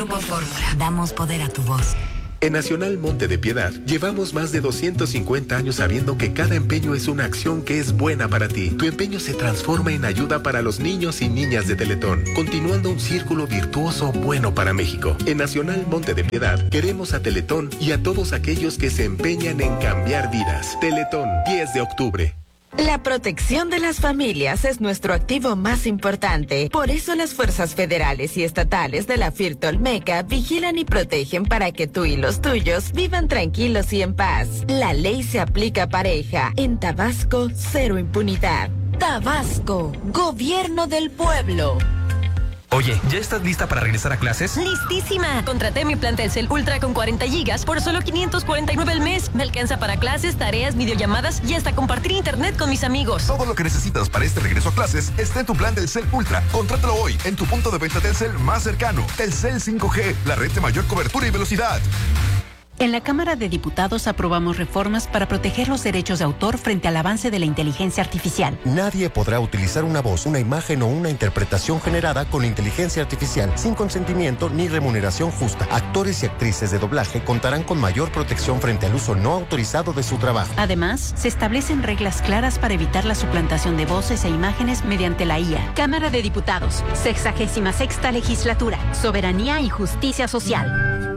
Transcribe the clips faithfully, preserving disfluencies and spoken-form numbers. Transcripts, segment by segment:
Grupo Fórmula. Damos poder a tu voz. En Nacional Monte de Piedad, llevamos más de doscientos cincuenta años sabiendo que cada empeño es una acción que es buena para ti. Tu empeño se transforma en ayuda para los niños y niñas de Teletón, continuando un círculo virtuoso bueno para México. En Nacional Monte de Piedad, queremos a Teletón y a todos aquellos que se empeñan en cambiar vidas. Teletón, diez de octubre. La protección de las familias es nuestro activo más importante. Por eso las fuerzas federales y estatales de la FIRT Olmeca vigilan y protegen para que tú y los tuyos vivan tranquilos y en paz. La ley se aplica pareja. En Tabasco, cero impunidad. Tabasco, gobierno del pueblo. Oye, ¿ya estás lista para regresar a clases? ¡Listísima! Contraté mi plan Telcel Ultra con cuarenta gigas por solo quinientos cuarenta y nueve al mes. Me alcanza para clases, tareas, videollamadas y hasta compartir internet con mis amigos. Todo lo que necesitas para este regreso a clases está en tu plan Telcel Ultra. Contrátalo hoy en tu punto de venta Telcel más cercano. Telcel cinco G, la red de mayor cobertura y velocidad. En la Cámara de Diputados aprobamos reformas para proteger los derechos de autor frente al avance de la inteligencia artificial. Nadie podrá utilizar una voz, una imagen o una interpretación generada con inteligencia artificial sin consentimiento ni remuneración justa. Actores y actrices de doblaje contarán con mayor protección frente al uso no autorizado de su trabajo. Además, se establecen reglas claras para evitar la suplantación de voces e imágenes mediante la I A. Cámara de Diputados, sexagésima sexta legislatura, soberanía y justicia social.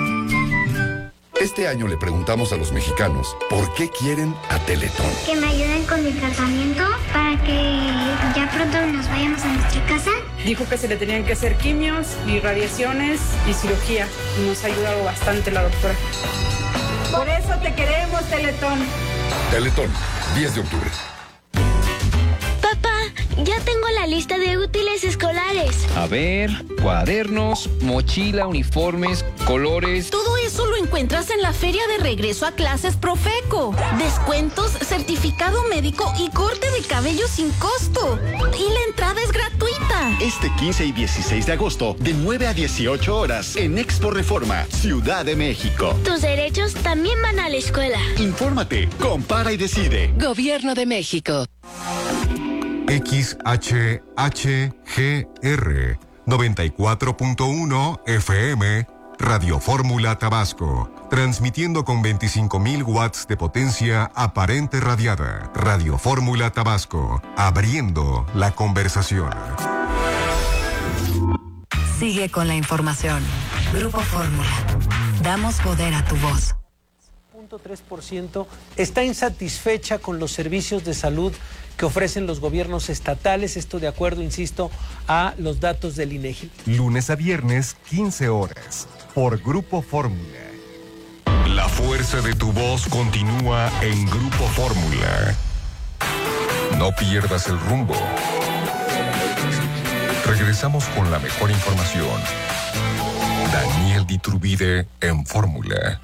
Este año le preguntamos a los mexicanos por qué quieren a Teletón. Que me ayuden con mi tratamiento para que ya pronto nos vayamos a nuestra casa. Dijo que se le tenían que hacer quimios y radiaciones y cirugía. Y nos ha ayudado bastante la doctora. Por eso te queremos, Teletón. Teletón, diez de octubre. Papá, ya tengo la lista de útiles escolares. A ver, cuadernos, mochila, uniformes, colores. Todo eso lo encuentras en la feria de regreso a clases Profeco. Descuentos, certificado médico y corte de cabello sin costo. Y la entrada es gratuita. Este quince y dieciséis de agosto, de nueve a dieciocho horas, en Expo Reforma, Ciudad de México. Tus derechos también van a la escuela. Infórmate, compara y decide. Gobierno de México. X H H G R noventa y cuatro punto uno F M, Radio Fórmula Tabasco, transmitiendo con veinticinco mil watts de potencia aparente radiada. Radio Fórmula Tabasco, abriendo la conversación. Sigue con la información. Grupo Fórmula. Damos poder a tu voz. cero punto tres por ciento está insatisfecha con los servicios de salud que ofrecen los gobiernos estatales, esto de acuerdo, insisto, a los datos del INEGI. Lunes a viernes, quince horas, por Grupo Fórmula. La fuerza de tu voz continúa en Grupo Fórmula. No pierdas el rumbo. Regresamos con la mejor información. Daniel Diturbide en Fórmula.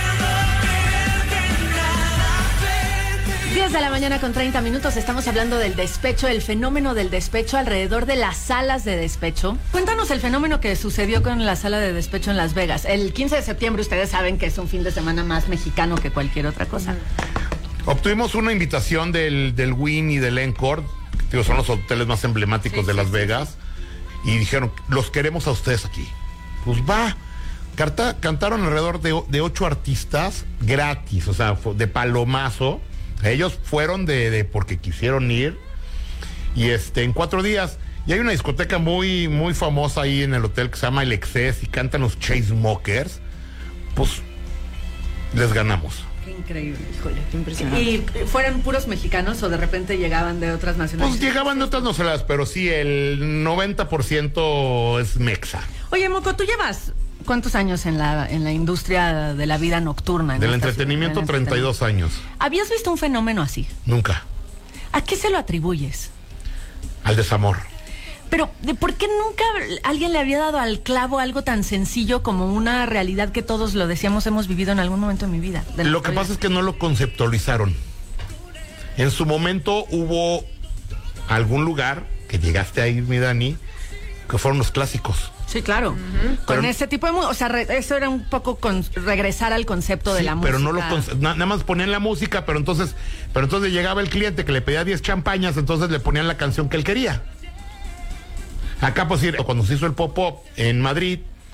diez de la mañana con treinta minutos, estamos hablando del despecho, el fenómeno del despecho alrededor de las salas de despecho. Cuéntanos el fenómeno que sucedió con la sala de despecho en Las Vegas. El quince de septiembre, ustedes saben que es un fin de semana más mexicano que cualquier otra cosa. Obtuvimos una invitación del, del Wynn y del Encore, que son los hoteles más emblemáticos sí, de Las sí, Vegas, sí. Y dijeron, los queremos a ustedes aquí. Pues va. Canta, cantaron alrededor de, de ocho artistas gratis, o sea, de palomazo. Ellos fueron de, de porque quisieron ir y este en cuatro días. Y hay una discoteca muy muy famosa ahí en el hotel que se llama El Excess y cantan los Chainsmokers. Pues les ganamos. Qué increíble, híjole, qué impresionante. ¿Y fueron puros mexicanos o de repente llegaban de otras nacionalidades? Pues llegaban de otras nacionalidades, pero sí, el noventa por ciento es mexa. Oye, Moco, tú llevas ¿cuántos años en la en la industria de la vida nocturna? Del entretenimiento, treinta y dos años. ¿Habías visto un fenómeno así? Nunca. ¿A qué se lo atribuyes? Al desamor. Pero, ¿de por qué nunca alguien le había dado al clavo algo tan sencillo como una realidad que todos lo decíamos hemos vivido en algún momento de mi vida? De lo que pasa es que no lo conceptualizaron. En su momento hubo algún lugar que llegaste a ir, mi Dani, que fueron los clásicos. Sí, claro. Uh-huh. Con pero, ese tipo de música, o sea, re, eso era un poco con, regresar al concepto sí, de la música. Pero no lo na, nada más ponían la música, pero entonces, pero entonces llegaba el cliente que le pedía diez champañas, entonces le ponían la canción que él quería. Acá, pues, cuando se hizo el pop-up en Madrid,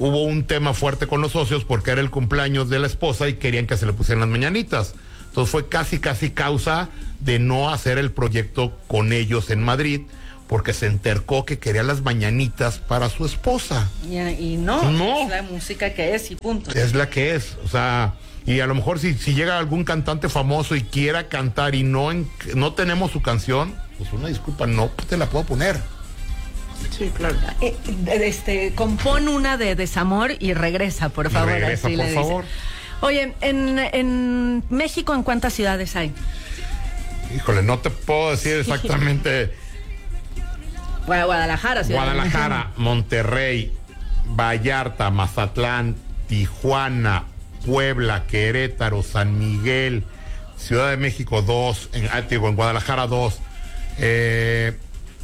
hubo un tema fuerte con los socios porque era el cumpleaños de la esposa y querían que se le pusieran las mañanitas. Entonces fue casi, casi causa de no hacer el proyecto con ellos en Madrid, porque se entercó que quería las mañanitas para su esposa. Y, y no, no, es la música que es y punto. Es la que es, o sea, y a lo mejor si, si llega algún cantante famoso y quiera cantar y no, en, no tenemos su canción, pues una disculpa, no te la puedo poner. Sí, claro. Eh, este, compón una de desamor y regresa, por favor. Y regresa, así por le favor. Dice. Oye, en, en México, ¿en cuántas ciudades hay? Híjole, no te puedo decir exactamente. Guadalajara, ciudad Guadalajara, Monterrey, Vallarta, Mazatlán, Tijuana, Puebla, Querétaro, San Miguel, Ciudad de México dos, en, ah, digo, en Guadalajara dos, eh,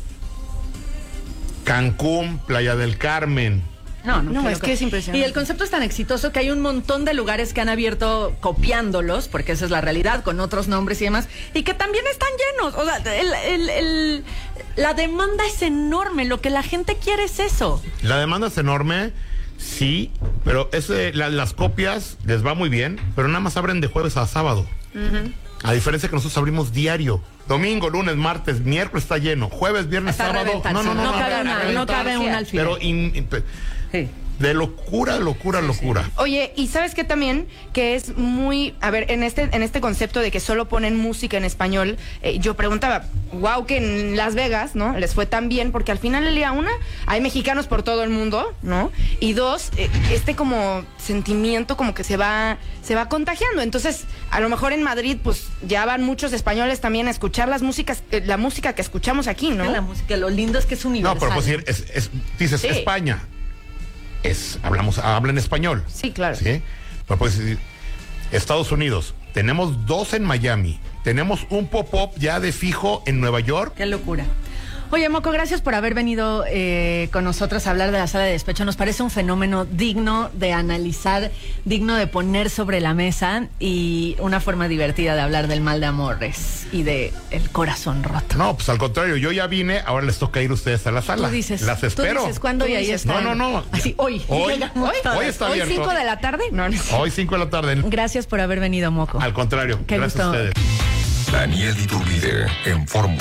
Cancún, Playa del Carmen. No, no, no es que, que es impresionante. Y el concepto es tan exitoso que hay un montón de lugares que han abierto copiándolos, porque esa es la realidad, con otros nombres y demás, y que también están llenos. O sea, el, el, el, la demanda es enorme, lo que la gente quiere es eso. La demanda es enorme, sí, pero ese, la, las copias les va muy bien, pero nada más abren de jueves a sábado. Uh-huh. A diferencia que nosotros abrimos diario. Domingo, lunes, martes, miércoles está lleno. Jueves, viernes, Hasta sábado. No, no, no, no, no, cabe una, no cabe un al final. Pero in, in, sí. De locura, locura, locura. Oye, y sabes qué también, que es muy, a ver, en este, en este concepto de que solo ponen música en español, eh, yo preguntaba, wow, que en Las Vegas, ¿no? Les fue tan bien, porque al final del día, una, hay mexicanos por todo el mundo, ¿no? Y dos, eh, este como sentimiento como que se va, se va contagiando. Entonces, a lo mejor en Madrid, pues, ya van muchos españoles también a escuchar las músicas, eh, la música que escuchamos aquí, ¿no? La música, lo lindo es que es universal. No, pero pues es, es, dices, sí. España. Es, hablamos, habla en español. Sí, claro. ¿Sí? Pero pues, Estados Unidos, tenemos dos en Miami, tenemos un pop-up ya de fijo en Nueva York. Qué locura. Oye, Moco, gracias por haber venido eh, con nosotros a hablar de la sala de despecho. Nos parece un fenómeno digno de analizar, digno de poner sobre la mesa y una forma divertida de hablar del mal de amores y de el corazón roto. No, pues al contrario, yo ya vine, ahora les toca ir ustedes a la sala. Tú dices, las espero. Tú dices, ¿cuándo? Y ahí está. No, no, no. Así, hoy. Hoy, hoy, hoy está abierto. ¿Hoy cinco de la tarde? No, no. Hoy cinco de la tarde. Gracias por haber venido, Moco. Al contrario, Qué gracias gusto. a ustedes. Daniel Iturbide en Fórmula.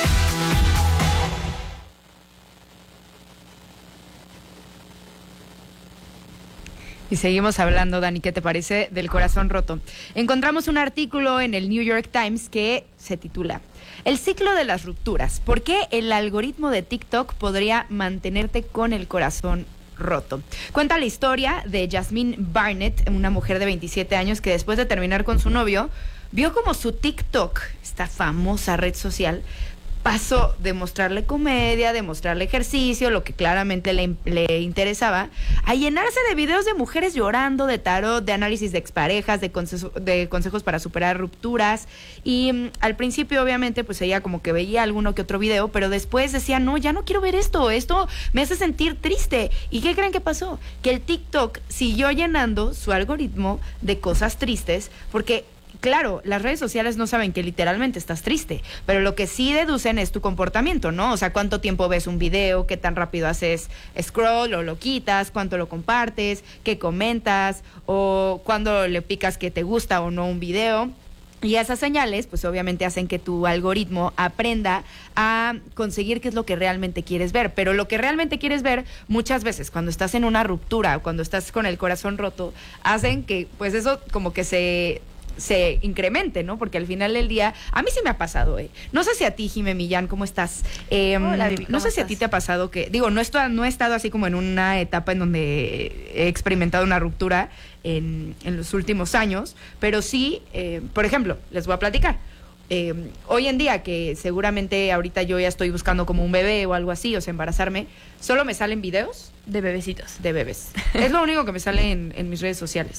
Y seguimos hablando, Dani, ¿qué te parece del corazón roto? Encontramos un artículo en el New York Times que se titula El ciclo de las rupturas. ¿Por qué el algoritmo de TikTok podría mantenerte con el corazón roto? Cuenta la historia de Jasmine Barnett, una mujer de veintisiete años que después de terminar con su novio, vio como su TikTok, esta famosa red social, pasó de mostrarle comedia, de mostrarle ejercicio, lo que claramente le, le interesaba, a llenarse de videos de mujeres llorando, de tarot, de análisis de exparejas, de, conse- de consejos para superar rupturas. Y um, al principio, obviamente, pues ella como que veía alguno que otro video, pero después decía, no, ya no quiero ver esto, esto me hace sentir triste. ¿Y qué creen que pasó? Que el TikTok siguió llenando su algoritmo de cosas tristes, porque claro, las redes sociales no saben que literalmente estás triste, pero lo que sí deducen es tu comportamiento, ¿no? O sea, cuánto tiempo ves un video, qué tan rápido haces scroll o lo quitas, cuánto lo compartes, qué comentas, o cuándo le picas que te gusta o no un video. Y esas señales, pues obviamente hacen que tu algoritmo aprenda a conseguir qué es lo que realmente quieres ver. Pero lo que realmente quieres ver, muchas veces, cuando estás en una ruptura o cuando estás con el corazón roto, hacen que, pues eso como que se... se incremente, ¿no? Porque al final del día, a mí sí me ha pasado, ¿eh? No sé si a ti, Jimé Millán, ¿cómo estás? Eh, Hola, Vivi, no sé estás? si a ti te ha pasado que, digo, no, esto, no he estado así como en una etapa en donde he experimentado una ruptura en, en los últimos años, pero sí, eh, por ejemplo, les voy a platicar. Eh, hoy en día, que seguramente ahorita yo ya estoy buscando como un bebé o algo así, o sea, embarazarme, solo me salen videos de bebecitos, de bebés. Es lo único que me sale en, en mis redes sociales.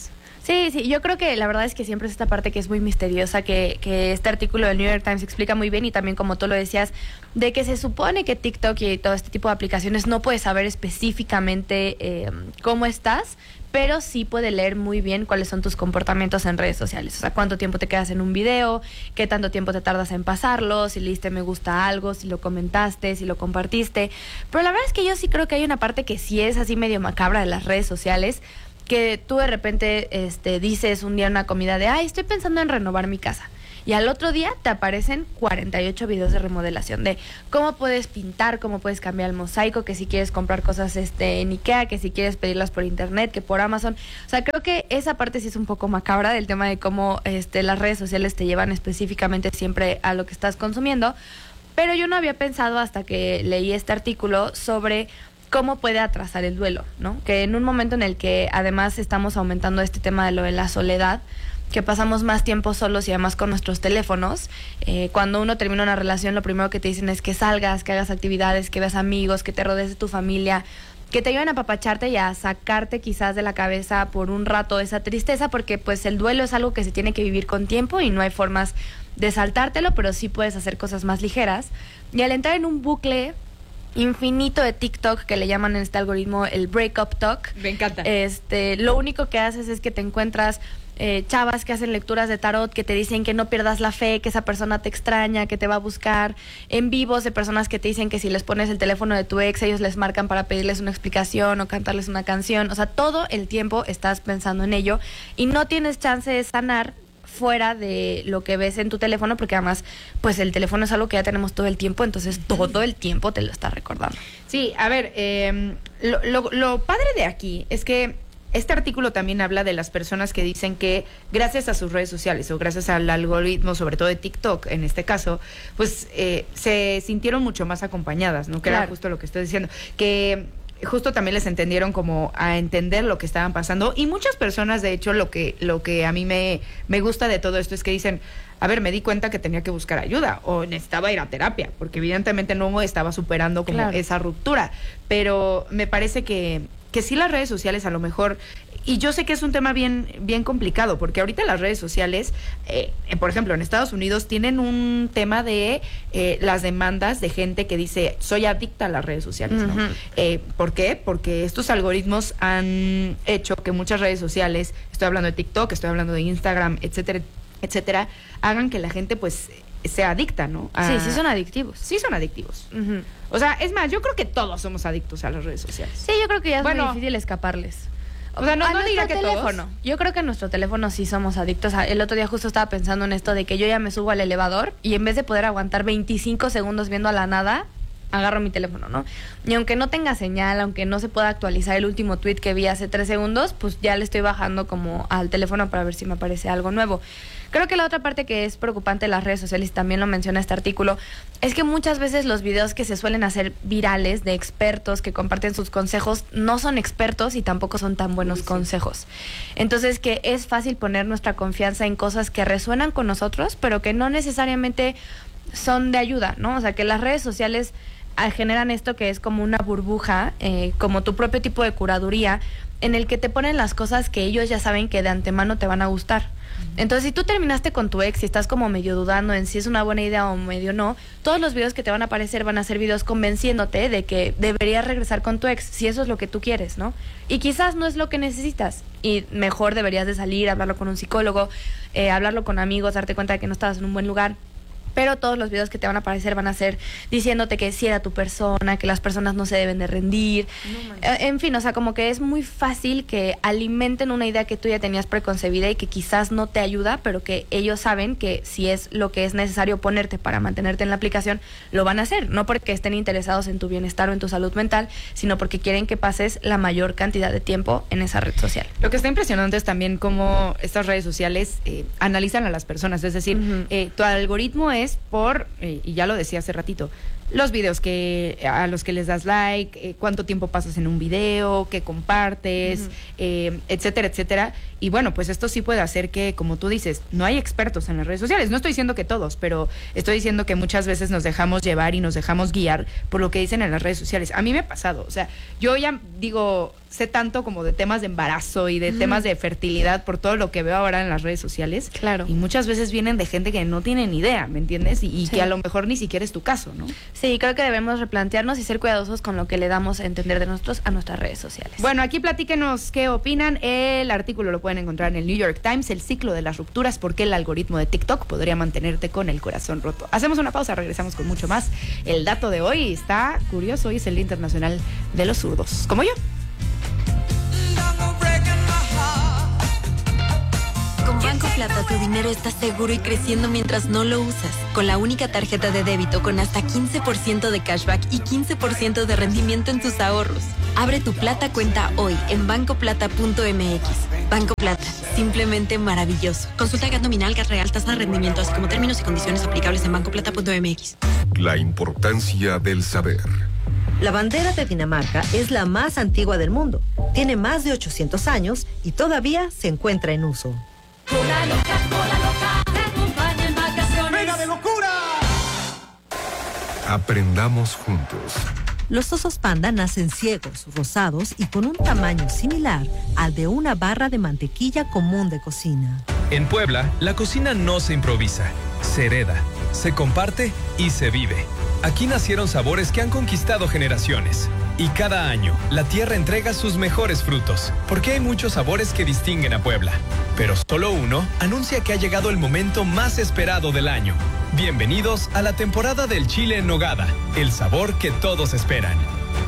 Sí, sí, yo creo que la verdad es que siempre es esta parte que es muy misteriosa, que, que este artículo del New York Times explica muy bien, y también como tú lo decías, de que se supone que TikTok y todo este tipo de aplicaciones no puede saber específicamente eh, cómo estás, pero sí puede leer muy bien cuáles son tus comportamientos en redes sociales. O sea, cuánto tiempo te quedas en un video, qué tanto tiempo te tardas en pasarlo, si le diste me gusta a algo, si lo comentaste, si lo compartiste. Pero la verdad es que yo sí creo que hay una parte que sí es así medio macabra de las redes sociales, que tú de repente este, dices un día en una comida de, ay, estoy pensando en renovar mi casa. Y al otro día te aparecen cuarenta y ocho videos de remodelación, de cómo puedes pintar, cómo puedes cambiar el mosaico, que si quieres comprar cosas este, en Ikea, que si quieres pedirlas por internet, que por Amazon. O sea, creo que esa parte sí es un poco macabra del tema de cómo este, las redes sociales te llevan específicamente siempre a lo que estás consumiendo. Pero yo no había pensado hasta que leí este artículo sobre cómo puede atrasar el duelo, ¿no? Que en un momento en el que además estamos aumentando este tema de lo de la soledad, que pasamos más tiempo solos y además con nuestros teléfonos, eh, cuando uno termina una relación, lo primero que te dicen es que salgas, que hagas actividades, que veas amigos, que te rodees de tu familia, que te ayuden a apapacharte y a sacarte quizás de la cabeza por un rato esa tristeza, porque pues el duelo es algo que se tiene que vivir con tiempo y no hay formas de saltártelo, pero sí puedes hacer cosas más ligeras. Y al entrar en un bucle infinito de TikTok, que le llaman en este algoritmo el breakup talk, me encanta. Este, lo único que haces es que te encuentras eh, chavas que hacen lecturas de tarot, que te dicen que no pierdas la fe, que esa persona te extraña, que te va a buscar, en vivos de personas que te dicen que si les pones el teléfono de tu ex, ellos les marcan para pedirles una explicación o cantarles una canción. O sea, todo el tiempo estás pensando en ello y no tienes chance de sanar fuera de lo que ves en tu teléfono, porque además pues el teléfono es algo que ya tenemos todo el tiempo, entonces todo el tiempo te lo está recordando. Sí, a ver, eh, lo, lo, lo padre de aquí es que este artículo también habla de las personas que dicen que gracias a sus redes sociales o gracias al algoritmo, sobre todo de TikTok en este caso, pues eh, se sintieron mucho más acompañadas, ¿no? Que claro. Era justo lo que estoy diciendo, que justo también les entendieron como a entender lo que estaban pasando, y muchas personas, de hecho, lo que lo que a mí me, me gusta de todo esto es que dicen, a ver, me di cuenta que tenía que buscar ayuda o necesitaba ir a terapia, porque evidentemente no estaba superando como claro. esa ruptura, pero me parece que que sí las redes sociales a lo mejor, y yo sé que es un tema bien bien complicado, porque ahorita las redes sociales, eh, por ejemplo, en Estados Unidos tienen un tema de eh, las demandas de gente que dice, soy adicta a las redes sociales, ¿no? Uh-huh. Eh, ¿Por qué? Porque estos algoritmos han hecho que muchas redes sociales, estoy hablando de TikTok, estoy hablando de Instagram, etcétera, etcétera, hagan que la gente pues sea adicta, ¿no? A... Sí, sí son adictivos. Sí son adictivos. Uh-huh. O sea, es más, yo creo que todos somos adictos a las redes sociales. Sí, yo creo que ya es bueno, muy difícil escaparles. O sea, no, a no diga que teléfono. Todos. Yo creo que en nuestro teléfono sí somos adictos. El otro día justo estaba pensando en esto de que yo ya me subo al elevador y en vez de poder aguantar veinticinco segundos viendo a la nada, agarro mi teléfono, ¿no? Y aunque no tenga señal, aunque no se pueda actualizar el último tweet que vi hace tres segundos, pues ya le estoy bajando como al teléfono para ver si me aparece algo nuevo. Creo que la otra parte que es preocupante de las redes sociales, y también lo menciona este artículo, es que muchas veces los videos que se suelen hacer virales de expertos que comparten sus consejos no son expertos y tampoco son tan buenos sí, consejos. Sí. Entonces que es fácil poner nuestra confianza en cosas que resuenan con nosotros, pero que no necesariamente son de ayuda, ¿no? O sea, que las redes sociales generan esto que es como una burbuja, eh, como tu propio tipo de curaduría, en el que te ponen las cosas que ellos ya saben que de antemano te van a gustar. Entonces, si tú terminaste con tu ex y estás como medio dudando en si es una buena idea o medio no, todos los videos que te van a aparecer van a ser videos convenciéndote de que deberías regresar con tu ex, si eso es lo que tú quieres, ¿no? Y quizás no es lo que necesitas, y mejor deberías de salir, hablarlo con un psicólogo, eh, hablarlo con amigos, darte cuenta de que no estabas en un buen lugar. Pero todos los videos que te van a aparecer van a ser diciéndote que sí era tu persona, que las personas no se deben de rendir. No, eh, en fin, o sea, como que es muy fácil que alimenten una idea que tú ya tenías preconcebida y que quizás no te ayuda, pero que ellos saben que si es lo que es necesario ponerte para mantenerte en la aplicación, lo van a hacer. No porque estén interesados en tu bienestar o en tu salud mental, sino porque quieren que pases la mayor cantidad de tiempo en esa red social. Lo que está impresionante es también cómo estas redes sociales eh, analizan a las personas. Es decir, uh-huh. eh, tu algoritmo es por, eh, y ya lo decía hace ratito, los videos que a los que les das like, eh, cuánto tiempo pasas en un video, qué compartes, uh-huh. eh, etcétera, etcétera. Y bueno, pues esto sí puede hacer que, como tú dices, no hay expertos en las redes sociales. No estoy diciendo que todos, pero estoy diciendo que muchas veces nos dejamos llevar y nos dejamos guiar por lo que dicen en las redes sociales. A mí me ha pasado, o sea, yo ya digo, sé tanto como de temas de embarazo y de uh-huh. temas de fertilidad por todo lo que veo ahora en las redes sociales. Claro. Y muchas veces vienen de gente que no tiene ni idea, ¿me entiendes? Y, y sí. que a lo mejor ni siquiera es tu caso, ¿no? Sí, creo que debemos replantearnos y ser cuidadosos con lo que le damos a entender de nosotros a nuestras redes sociales. Bueno, aquí platíquenos qué opinan. El artículo lo pueden encontrar en el New York Times, el ciclo de las rupturas, por qué el algoritmo de TikTok podría mantenerte con el corazón roto. Hacemos una pausa, regresamos con mucho más. El dato de hoy está curioso, hoy es el Día Internacional de los Zurdos, como yo. Con Banco Plata tu dinero está seguro y creciendo mientras no lo usas. Con la única tarjeta de débito con hasta quince por ciento de cashback y quince por ciento de rendimiento en tus ahorros. Abre tu Plata cuenta hoy en banco plata punto m x. Banco Plata, simplemente maravilloso. Consulta gas nominal, gas real, tasa de rendimiento, así como términos y condiciones aplicables en banco plata punto m x. La importancia del saber. La bandera de Dinamarca es la más antigua del mundo. Tiene más de ochocientos años y todavía se encuentra en uso. Cola loca, cola loca, te acompaña en vacaciones. ¡Venga de locura! Aprendamos juntos. Los osos panda nacen ciegos, rosados y con un tamaño similar al de una barra de mantequilla común de cocina. En Puebla, la cocina no se improvisa, se hereda, se comparte y se vive. Aquí nacieron sabores que han conquistado generaciones. Y cada año, la tierra entrega sus mejores frutos, porque hay muchos sabores que distinguen a Puebla. Pero solo uno anuncia que ha llegado el momento más esperado del año. Bienvenidos a la temporada del chile en nogada, el sabor que todos esperan.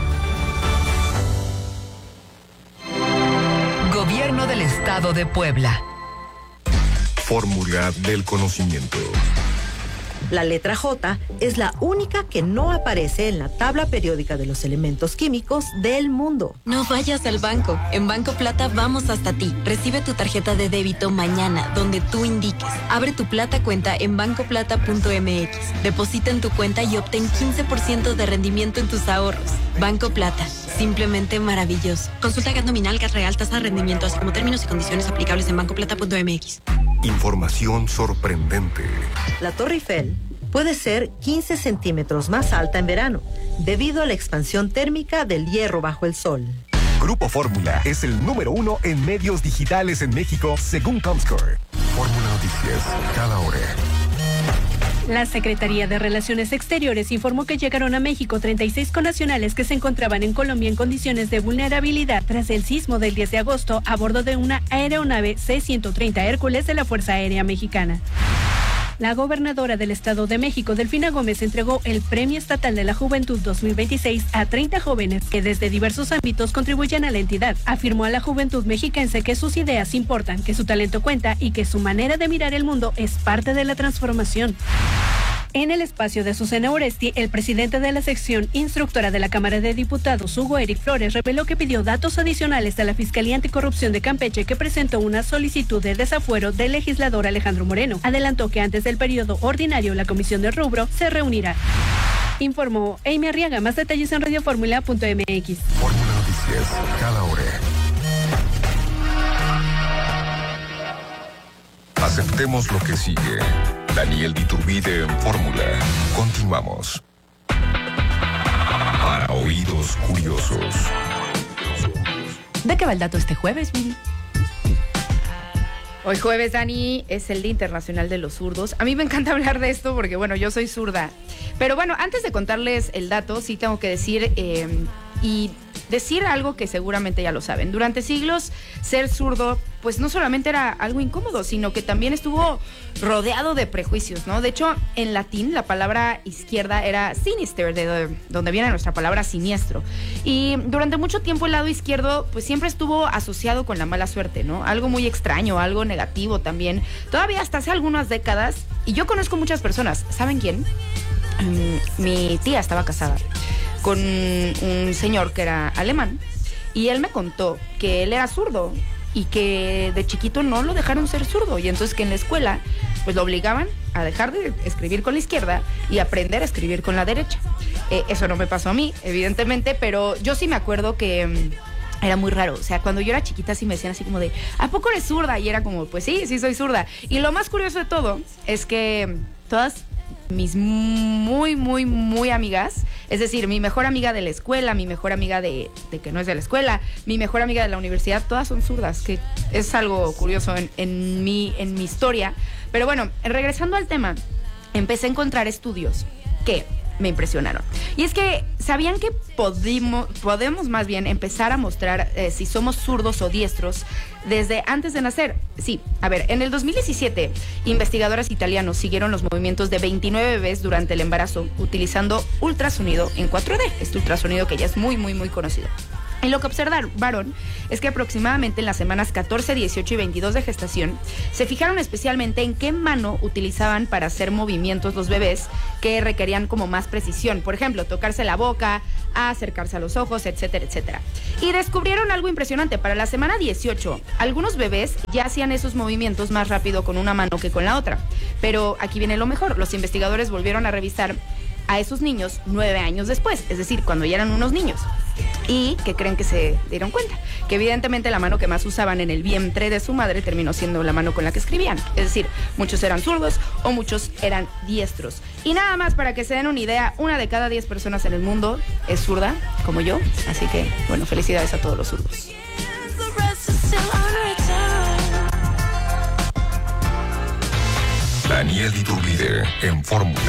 Gobierno del Estado de Puebla. Fórmula del conocimiento. La letra J es la única que no aparece en la tabla periódica de los elementos químicos del mundo. No vayas al banco. En Banco Plata vamos hasta ti. Recibe tu tarjeta de débito mañana, donde tú indiques. Abre tu Plata cuenta en banco plata punto m x. Deposita en tu cuenta y obtén quince por ciento de rendimiento en tus ahorros. Banco Plata, simplemente maravilloso. Consulta gas nominal, gas real, tasa de rendimiento, así como términos y condiciones aplicables en banco plata punto m x. Información sorprendente. La Torre Eiffel puede ser quince centímetros más alta en verano, debido a la expansión térmica del hierro bajo el sol. Grupo Fórmula es el número uno en medios digitales en México, según Comscore. Fórmula Noticias, cada hora. La Secretaría de Relaciones Exteriores informó que llegaron a México treinta y seis connacionales que se encontraban en Colombia en condiciones de vulnerabilidad tras el sismo del diez de agosto a bordo de una aeronave C ciento treinta Hércules de la Fuerza Aérea Mexicana. La gobernadora del Estado de México, Delfina Gómez, entregó el Premio Estatal de la Juventud dos mil veintiséis a treinta jóvenes que desde diversos ámbitos contribuyen a la entidad. Afirmó a la juventud mexiquense que sus ideas importan, que su talento cuenta y que su manera de mirar el mundo es parte de la transformación. En el espacio de Susana Oresti, el presidente de la sección instructora de la Cámara de Diputados, Hugo Eric Flores, reveló que pidió datos adicionales a la Fiscalía Anticorrupción de Campeche, que presentó una solicitud de desafuero del legislador Alejandro Moreno. Adelantó que antes del periodo ordinario la comisión del rubro se reunirá. Informó Amy Arriaga. Más detalles en radio fórmula punto m x. Fórmula Noticias, cada hora. Aceptemos lo que sigue. Daniel Diturbide en Fórmula. Continuamos. Para oídos curiosos. ¿De qué va el dato este jueves, Miri? Hoy jueves, Dani, es el Día Internacional de los Zurdos. A mí me encanta hablar de esto porque, bueno, yo soy zurda. Pero bueno, antes de contarles el dato, sí tengo que decir eh, y decir algo que seguramente ya lo saben. Durante siglos, ser zurdo, pues no solamente era algo incómodo, sino que también estuvo rodeado de prejuicios, ¿no? De hecho, en latín, la palabra izquierda era sinister, de donde viene nuestra palabra siniestro. Y durante mucho tiempo el lado izquierdo, pues siempre estuvo asociado con la mala suerte, ¿no? Algo muy extraño, algo negativo también. Todavía hasta hace algunas décadas, y yo conozco muchas personas, ¿saben quién? Um, mi tía estaba casada con un señor que era alemán, y él me contó que él era zurdo y que de chiquito no lo dejaron ser zurdo y entonces que en la escuela pues lo obligaban a dejar de escribir con la izquierda y aprender a escribir con la derecha. Eh, eso no me pasó a mí, evidentemente, pero yo sí me acuerdo que mm, era muy raro. O sea, cuando yo era chiquita sí me decían así como de, ¿a poco eres zurda? Y era como, pues sí, sí soy zurda. Y lo más curioso de todo es que todas mis muy, muy, muy amigas, es decir, mi mejor amiga de la escuela, mi mejor amiga de, de que no es de la escuela, mi mejor amiga de la universidad, todas son zurdas, que es algo curioso en, en, mi, en mi historia. Pero bueno, regresando al tema, empecé a encontrar estudios que me impresionaron. Y es que, ¿sabían que podimos, podemos más bien empezar a mostrar eh, si somos zurdos o diestros desde antes de nacer? Sí, a ver, en el dos mil diecisiete, investigadores italianos siguieron los movimientos de veintinueve bebés durante el embarazo utilizando ultrasonido en cuatro D, este ultrasonido que ya es muy, muy, muy conocido. Y lo que observaron es que aproximadamente en las semanas catorce, dieciocho y veintidós de gestación se fijaron especialmente en qué mano utilizaban para hacer movimientos los bebés que requerían como más precisión. Por ejemplo, tocarse la boca, acercarse a los ojos, etcétera, etcétera. Y descubrieron algo impresionante. Para la semana dieciocho, algunos bebés ya hacían esos movimientos más rápido con una mano que con la otra. Pero aquí viene lo mejor. Los investigadores volvieron a revisar a esos niños nueve años después, es decir, cuando ya eran unos niños. ¿Y qué creen que se dieron cuenta? Que evidentemente la mano que más usaban en el vientre de su madre terminó siendo la mano con la que escribían. Es decir, muchos eran zurdos o muchos eran diestros. Y nada más para que se den una idea, una de cada diez personas en el mundo es zurda, como yo. Así que, bueno, felicidades a todos los zurdos. Daniel Iturbide en Fórmula.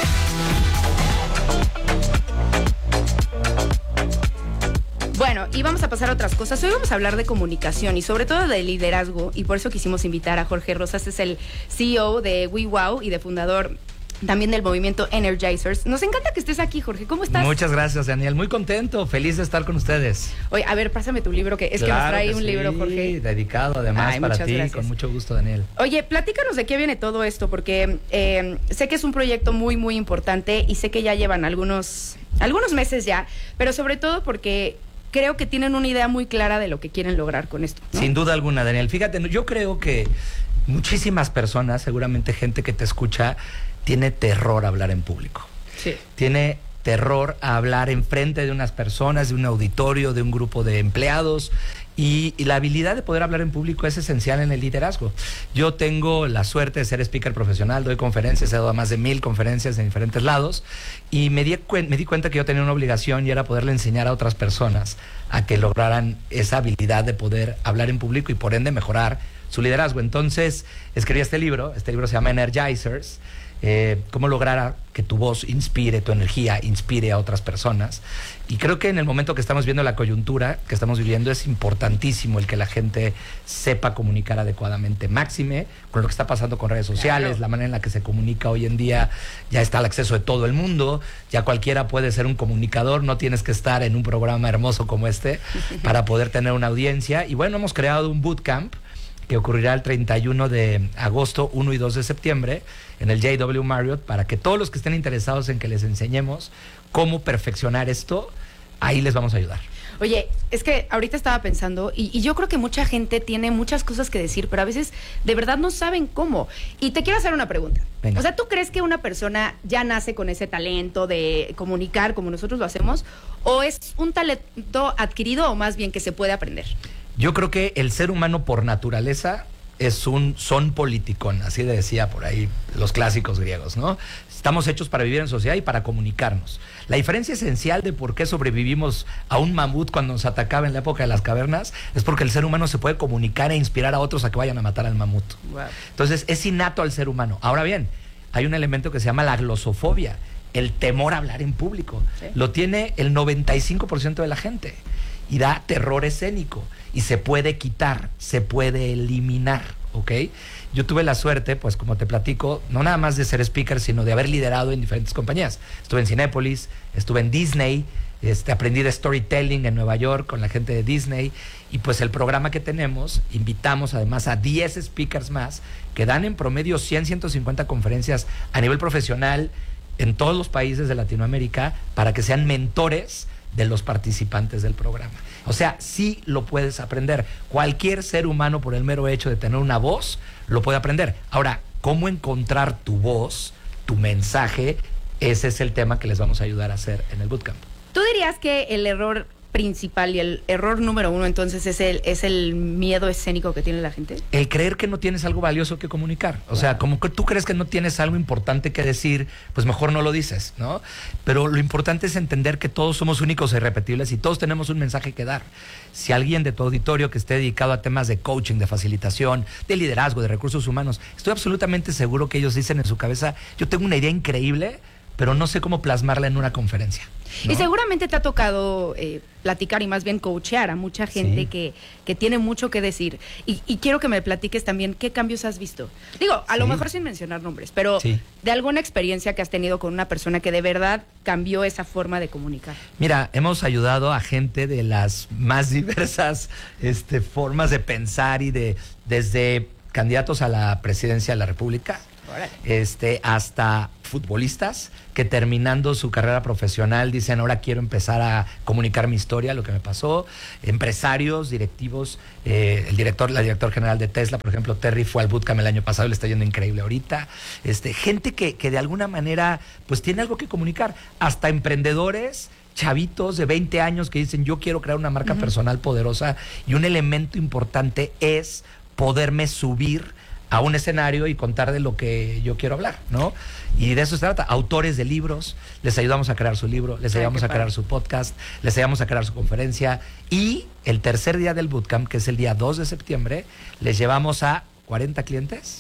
Bueno, y vamos a pasar a otras cosas. Hoy vamos a hablar de comunicación y sobre todo de liderazgo, y por eso quisimos invitar a Jorge Rosas, es el C E O de WeWow y de fundador también del movimiento Energizers. Nos encanta que estés aquí, Jorge. ¿Cómo estás? Muchas gracias, Daniel. Muy contento, feliz de estar con ustedes. Oye, a ver, pásame tu libro, que es claro que nos trae que un sí, libro, Jorge. Dedicado además Ay, para ti, gracias. Con mucho gusto, Daniel. Oye, platícanos de qué viene todo esto, porque eh, sé que es un proyecto muy, muy importante y sé que ya llevan algunos, algunos meses ya, pero sobre todo porque creo que tienen una idea muy clara de lo que quieren lograr con esto, ¿no? Sin duda alguna, Daniel. Fíjate, yo creo que muchísimas personas, seguramente gente que te escucha, tiene terror a hablar en público. Sí. Tiene terror a hablar enfrente de unas personas, de un auditorio, de un grupo de empleados. Y, y la habilidad de poder hablar en público es esencial en el liderazgo. Yo tengo la suerte de ser speaker profesional, doy conferencias, he dado más de mil conferencias en diferentes lados y me di, me di cuenta que yo tenía una obligación y era poderle enseñar a otras personas a que lograran esa habilidad de poder hablar en público y por ende mejorar su liderazgo. Entonces escribí este libro, este libro se llama Energizers. Eh, cómo lograr a que tu voz inspire, tu energía inspire a otras personas. Y creo que en el momento que estamos viendo la coyuntura que estamos viviendo es importantísimo el que la gente sepa comunicar adecuadamente, máxime con lo que está pasando con redes sociales, claro. La manera en la que se comunica hoy en día ya está al acceso de todo el mundo, ya cualquiera puede ser un comunicador, no tienes que estar en un programa hermoso como este para poder tener una audiencia. Y bueno, hemos creado un bootcamp que ocurrirá el treinta y uno de agosto, uno y dos de septiembre, en el J W Marriott, para que todos los que estén interesados en que les enseñemos cómo perfeccionar esto, ahí les vamos a ayudar. Oye, es que ahorita estaba pensando, y, y yo creo que mucha gente tiene muchas cosas que decir, pero a veces de verdad no saben cómo. Y te quiero hacer una pregunta. Venga. O sea, ¿tú crees que una persona ya nace con ese talento de comunicar como nosotros lo hacemos? ¿O es un talento adquirido o más bien que se puede aprender? Yo creo que el ser humano por naturaleza es un son politicón, así decía por ahí los clásicos griegos, ¿no? Estamos hechos para vivir en sociedad y para comunicarnos. La diferencia esencial de por qué sobrevivimos a un mamut cuando nos atacaba en la época de las cavernas es porque el ser humano se puede comunicar e inspirar a otros a que vayan a matar al mamut. Wow. Entonces es innato al ser humano. Ahora bien, hay un elemento que se llama la glosofobia, el temor a hablar en público. ¿Sí? Lo tiene el noventa y cinco por ciento de la gente y da terror escénico. Y se puede quitar, se puede eliminar, ¿ok? Yo tuve la suerte, pues como te platico, no nada más de ser speaker, sino de haber liderado en diferentes compañías. Estuve en Cinépolis, estuve en Disney, este, aprendí de storytelling en Nueva York con la gente de Disney. Y pues el programa que tenemos, invitamos además a diez speakers más que dan en promedio cien, ciento cincuenta conferencias a nivel profesional en todos los países de Latinoamérica para que sean mentores de los participantes del programa. O sea, sí lo puedes aprender. Cualquier ser humano, por el mero hecho de tener una voz, lo puede aprender. Ahora, ¿cómo encontrar tu voz, tu mensaje? Ese es el tema que les vamos a ayudar a hacer en el bootcamp. ¿Tú dirías que el error principal y el error número uno entonces es el, es el miedo escénico que tiene la gente? El creer que no tienes algo valioso que comunicar. O sea, como que tú crees que no tienes algo importante que decir, pues mejor no lo dices, ¿no? Pero lo importante es entender que todos somos únicos e irrepetibles y todos tenemos un mensaje que dar. Si alguien de tu auditorio que esté dedicado a temas de coaching, de facilitación, de liderazgo, de recursos humanos, estoy absolutamente seguro que ellos dicen en su cabeza, yo tengo una idea increíble, pero no sé cómo plasmarla en una conferencia, ¿no? Y seguramente te ha tocado eh, platicar y más bien coachear a mucha gente sí. que, que tiene mucho que decir. Y, y quiero que me platiques también qué cambios has visto. Digo, a sí. lo mejor sin mencionar nombres, pero sí. de alguna experiencia que has tenido con una persona que de verdad cambió esa forma de comunicar. Mira, hemos ayudado a gente de las más diversas este, formas de pensar y de desde candidatos a la presidencia de la República, este, hasta futbolistas que terminando su carrera profesional dicen ahora quiero empezar a comunicar mi historia, lo que me pasó, empresarios, directivos, eh, el director, la director general de Tesla, por ejemplo, Terry fue al bootcamp el año pasado y le está yendo increíble ahorita, este, gente que, que de alguna manera pues tiene algo que comunicar, hasta emprendedores, chavitos de veinte años que dicen yo quiero crear una marca uh-huh. personal poderosa y un elemento importante es poderme subir a un escenario y contar de lo que yo quiero hablar, ¿no? Y de eso se trata. Autores de libros, les ayudamos a crear su libro, les ayudamos a crear su podcast, les ayudamos a crear su conferencia. Y el tercer día del bootcamp, que es el día dos de septiembre, les llevamos a cuarenta clientes,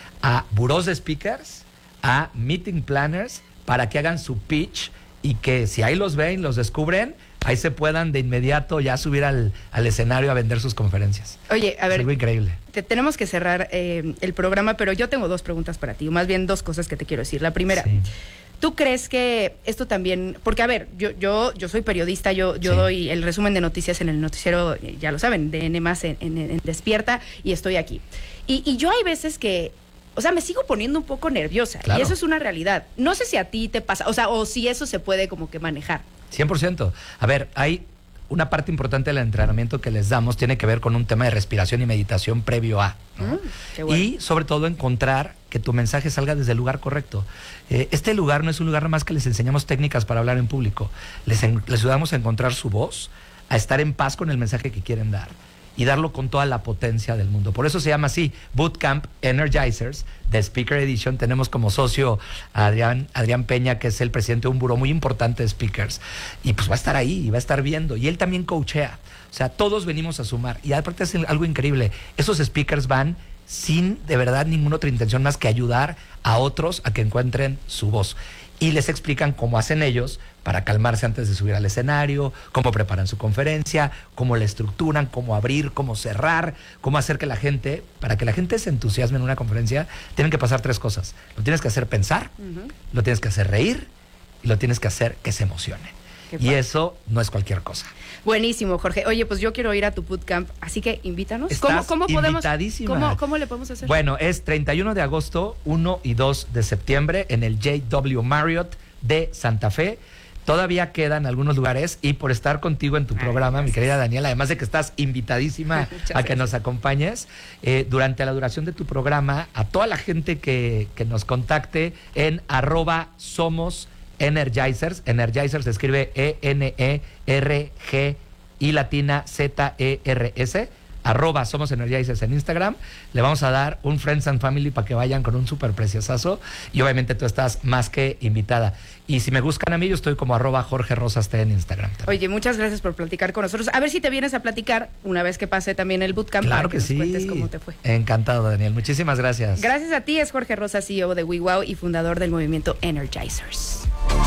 a burós de speakers, a meeting planners, para que hagan su pitch y que si ahí los ven, los descubren, ahí se puedan de inmediato ya subir al, al escenario a vender sus conferencias. Oye, a ver, es algo increíble. Te, tenemos que cerrar eh, el programa, pero yo tengo dos preguntas para ti, o más bien dos cosas que te quiero decir. La primera, sí. ¿tú crees que esto también, porque a ver, yo yo yo soy periodista, yo yo sí. doy el resumen de noticias en el noticiero, ya lo saben, de N más en, en, en Despierta, y estoy aquí. Y, y yo hay veces que, o sea, me sigo poniendo un poco nerviosa, claro. y eso es una realidad. No sé si a ti te pasa, o sea, o si eso se puede como que manejar. cien por ciento. A ver, hay una parte importante del entrenamiento que les damos, tiene que ver con un tema de respiración y meditación previo a, ¿no? Mm, qué bueno. Y sobre todo encontrar que tu mensaje salga desde el lugar correcto. Eh, este lugar no es un lugar más que les enseñamos técnicas para hablar en público. Les, en, les ayudamos a encontrar su voz, a estar en paz con el mensaje que quieren dar y darlo con toda la potencia del mundo. Por eso se llama así, Bootcamp Energizers, de Speaker Edition. Tenemos como socio a Adrián, Adrián Peña, que es el presidente de un buró muy importante de speakers. Y pues va a estar ahí, y va a estar viendo. Y él también coachea. O sea, todos venimos a sumar. Y aparte es algo increíble. Esos speakers van sin de verdad ninguna otra intención más que ayudar a otros a que encuentren su voz. Y les explican cómo hacen ellos para calmarse antes de subir al escenario, cómo preparan su conferencia, cómo la estructuran, cómo abrir, cómo cerrar, cómo hacer que la gente, para que la gente se entusiasme en una conferencia, tienen que pasar tres cosas. Lo tienes que hacer pensar, uh-huh. lo tienes que hacer reír y lo tienes que hacer que se emocione. Y eso no es cualquier cosa. Buenísimo, Jorge. Oye, pues yo quiero ir a tu bootcamp, así que invítanos. ¿Cómo, cómo podemos? ¿Cómo, ¿Cómo le podemos hacer? Bueno, es treinta y uno de agosto, uno y dos de septiembre en el J W Marriott de Santa Fe. Todavía quedan algunos lugares y por estar contigo en tu Ay, programa, gracias. Mi querida Daniela, además de que estás invitadísima a que nos acompañes, eh, durante la duración de tu programa, a toda la gente que, que nos contacte en arroba somos Energizers, Energizers se escribe E N E R G I latina Z E R S, arroba Somos Energizers en Instagram. Le vamos a dar un Friends and Family para que vayan con un súper preciosazo y obviamente tú estás más que invitada. Y si me buscan a mí, yo estoy como arroba Jorge Rosas T en Instagram también. Oye, muchas gracias por platicar con nosotros. A ver si te vienes a platicar una vez que pase también el bootcamp. Claro para que, que nos sí. cuentes cómo te fue. Encantado, Daniel. Muchísimas gracias. Gracias a ti. Es Jorge Rosas, C E O de WeWow y fundador del movimiento Energizers.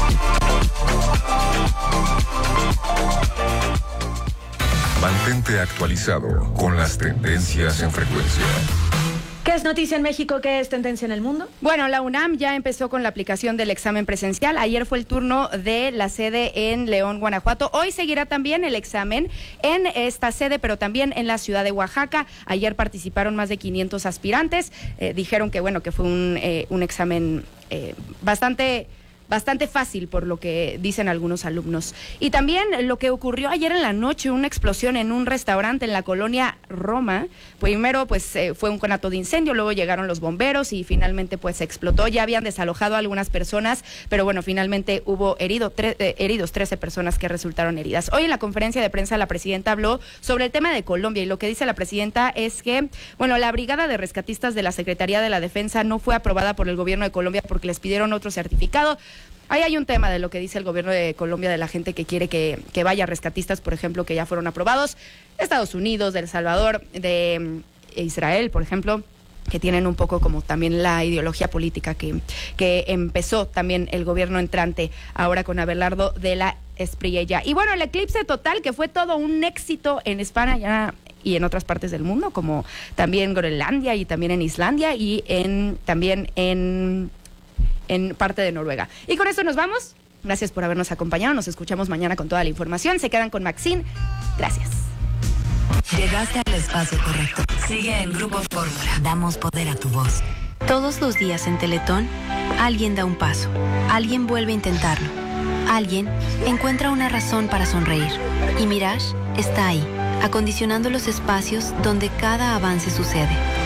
Mantente actualizado con las tendencias en frecuencia. ¿Qué es noticia en México? ¿Qué es tendencia en el mundo? Bueno, la UNAM ya empezó con la aplicación del examen presencial. Ayer fue el turno de la sede en León, Guanajuato. Hoy seguirá también el examen en esta sede, pero también en la ciudad de Oaxaca. Ayer participaron más de quinientos aspirantes. Eh, dijeron que, bueno, que fue un, eh, un examen eh, bastante... bastante fácil, por lo que dicen algunos alumnos. Y también lo que ocurrió ayer en la noche, una explosión en un restaurante en la colonia Roma. Primero, pues eh, fue un conato de incendio, luego llegaron los bomberos y finalmente pues explotó. Ya habían desalojado a algunas personas, pero bueno, finalmente hubo herido, tre eh, heridos, trece personas que resultaron heridas. Hoy en la conferencia de prensa la presidenta habló sobre el tema de Colombia y lo que dice la presidenta es que, bueno, la brigada de rescatistas de la Secretaría de la Defensa no fue aprobada por el gobierno de Colombia porque les pidieron otro certificado. Ahí hay un tema de lo que dice el gobierno de Colombia, de la gente que quiere que, que vaya rescatistas, por ejemplo, que ya fueron aprobados. Estados Unidos, de El Salvador, de Israel, por ejemplo, que tienen un poco como también la ideología política que, que empezó también el gobierno entrante ahora con Abelardo de la Espriella. Y bueno, el eclipse total, que fue todo un éxito en España ya y en otras partes del mundo, como también Groenlandia y también en Islandia y en también en... en parte de Noruega. Y con esto nos vamos. Gracias por habernos acompañado. Nos escuchamos mañana con toda la información. Se quedan con Maxine. Gracias. Llegaste al espacio correcto. Sigue en Grupo Fórmula. Damos poder a tu voz. Todos los días en Teletón, alguien da un paso. Alguien vuelve a intentarlo. Alguien encuentra una razón para sonreír. Y Mirage está ahí, acondicionando los espacios donde cada avance sucede.